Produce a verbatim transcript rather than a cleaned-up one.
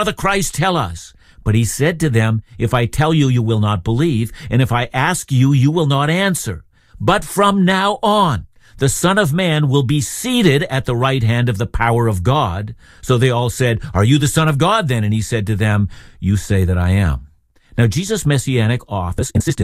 the Christ, tell us." But he said to them, "If I tell you, you will not believe, and if I ask you, you will not answer. But from now on, the Son of Man will be seated at the right hand of the power of God." So they all said, "Are you the Son of God then?" And he said to them, "You say that I am." Now Jesus' messianic office consisted